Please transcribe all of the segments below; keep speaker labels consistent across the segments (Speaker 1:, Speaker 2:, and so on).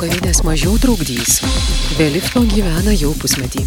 Speaker 1: kavinės mažiau trukdys. Be lifto gyvena jau pusmetį.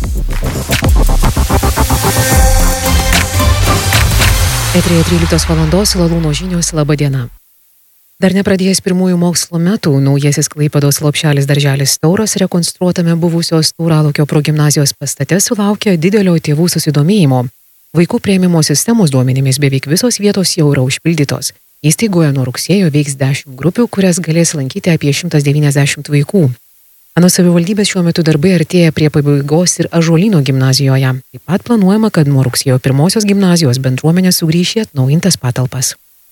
Speaker 1: Eteryje 13 valandos Lalūno žinios, laba diena. Dar nepradėjęs pirmųjų mokslo metų, naujasis Klaipėdos lopšelis darželis Tauras rekonstruotame buvusios Tauralukio progimnazijos pastate sulaukė didelio tėvų susidomėjimo. Vaikų priėmimo sistemos duomenimis beveik visos vietos jau yra užpildytos. Įstaigoje nuo rugsėjo veiks 10 grupių, kurias galės lankyti apie 190 vaikų. Anot savivaldybės šiuo metu darbai artėja prie pabaigos ir Ąžuolyno gimnazijoje. Taip pat planuojama, kad nuo rugsėjo 1 gimnazijos bendruomenė sugrįš į atnaujintas patalpas.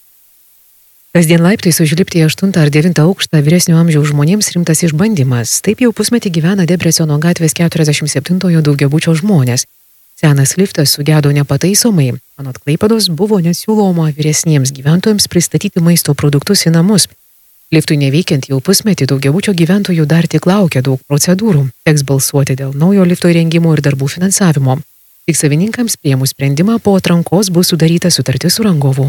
Speaker 1: Kasdien laiptais užlipti į 8 ar 9 aukštą vyresnio amžiaus žmonėms rimtas išbandymas. Taip jau pusmetį gyvena Debreceno gatvės 47 daugiabučio žmonės. Senas liftas sugedo nepataisomai. Anot Klaipėdos buvo nesiūloma vyresniems gyventojams pristatyti maisto produktus į namus. Liftui neveikiant jau pusmetį daugiabučio gyventojų dar tik laukia daug procedūrų. Teks balsuoti dėl naujo lifto įrengimo ir darbų finansavimo. Tik savininkams priėmus sprendimą po atrankos bus sudaryta sutartis su rangovu.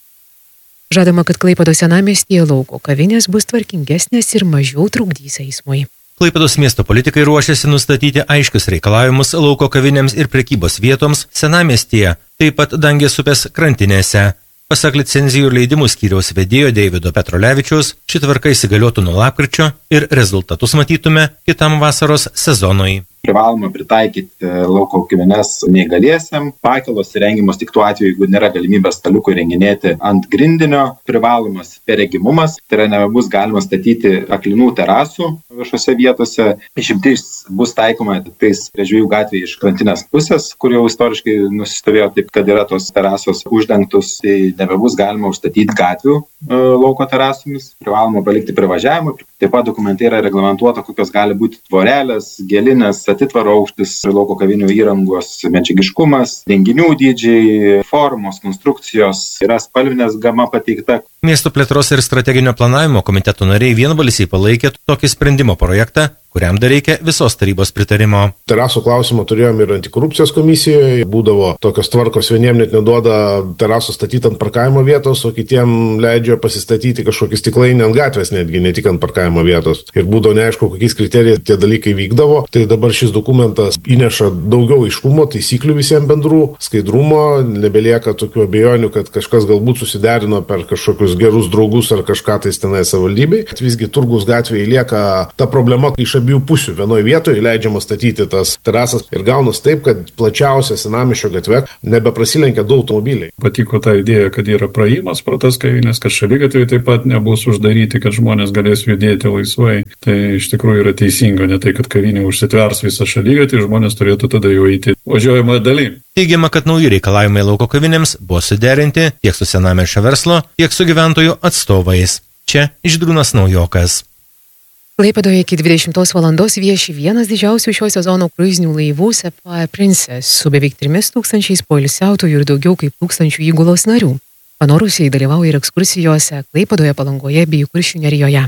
Speaker 1: Žadama, kad Klaipėdos senamiestyje lauko kavinės bus tvarkingesnės ir mažiau trukdys eismui.
Speaker 2: Klaipėdos miesto politikai ruošiasi nustatyti aiškius reikalavimus lauko kavinėms ir prekybos vietoms senamiestyje, taip pat Dangės upės krantinėse. Pasak licenzijų ir leidimų skyriaus vedėjo Deivido Petrolevičiaus, ši tvarka įsigaliotų nuo lapkričio ir rezultatus matytume kitam vasaros sezonui.
Speaker 3: Privaloma pritaikyti lauko kavines neįgaliesiem. Pakylos įrengiamos tik tuo atveju, jeigu nėra galimybės staliukų įrenginėti ant grindinio. Privalomas perregimumas, tai yra nebus galima statyti aklinų terasų viešose vietose. Išimtis bus taikoma tik tais prie Žvejų gatvėje iš krantinės pusės, kur jau istoriškai nusistovėjo taip, kad yra tos terasos uždengtus, tai nebebus galima užstatyti gatvių lauko terasomis. Privaloma palikti privažiavimą. Taip pat dokumentai yra reglamentuota, kokios gali būti tvorelės, gelinės, atitvaro aukštis, lauko kavinių įrangos medžiagiškumas, renginių dydžiai, formos, konstrukcijos, yra spalvinės gama pateikta.
Speaker 2: Miesto plėtros ir strateginio planavimo komiteto nariai vienbalsiai palaikė tokį sprendimo projektą, kuriam dar reikia visos tarybos pritarimo.
Speaker 4: Terasų klausimą turėjome ir antikorupcijos komisijoje. Būdavo tokios tvarkos, vieniem net neduoda terasų statyti ant parkavimo vietos, o kitiem leidžia pasistatyti kažkokį stiklainį ant gatvės, netgi ne tik ant parkavimo vietos. Ir būdavo neaišku, kokiais kriterijais tie dalykai vykdavo. Tai dabar šis dokumentas įneša daugiau aiškumo, taisyklių visiems bendrų, skaidrumo, nebelieka tokių abejonių, kad kažkas galbūt susiderino per kažkokius gerus draugus ar kažką tai tenai savivaldybei. Visgi Turgaus gatvėje lieka ta problema iš abiejų pusių. Vienoje vietoje leidžiama statyti tas terasas ir gaunas taip, kad plačiausia senamiesčio gatve nebeprasilenkia du automobiliai.
Speaker 5: Patiko ta idėja, kad yra praėjimas pro tas kavinės, kad šaligatviai taip pat nebus uždaryti, kad žmonės galės judėti laisvai. Tai iš tikrųjų yra teisinga, ne tai, kad kavinė užsitvers visą šaligatvį, žmonės turėtų tada jau eiti važiuojamoje daly.
Speaker 2: Teigiama, kad nauji reikalavimai lauko kavinėms buvo suderinti tiek su senamiesčio verslo, tiek su gyventojų atstovais. Čia Žydrūnas Naujokas.
Speaker 1: Klaipėdoje iki 20 valandos vieši vienas didžiausių šio sezono kruizinių laivų Sapphire Princess su beveik 3000 poilsiautojų ir daugiau kaip 1000 įgulos narių. Panorusieji dalyvauja ir ekskursijose Klaipėdoje, Palangoje bei Kuršių nerijoje.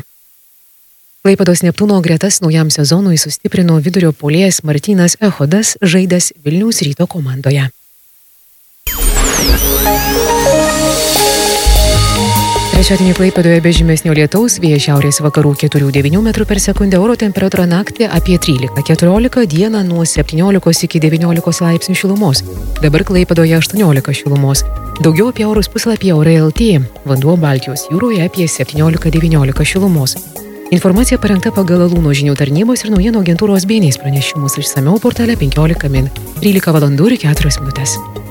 Speaker 1: Klaipėdos Neptūno gretas naujam sezonui sustiprino vidurio puolėjas Martynas Echodas, žaidęs Vilniaus Ryto komandoje. Trečiadienį Klaipėdoje be žymesnio lietaus, vėjas šiaurės vakarų 4–9 m/s, oro temperatūra naktį apie 13–14, dieną nuo 17 iki 19 laipsnių šilumos. Dabar Klaipėdoje 18 šilumos. Daugiau apie orus puslapyje Orai.lt. Vanduo Baltijos jūroje apie 17–19 šilumos. Informacija parengta pagal Lalūno žinių tarnybos ir naujienų agentūros BNS pranešimus, išsamiau portale 15 min. 13 valandų ir 4 minutės.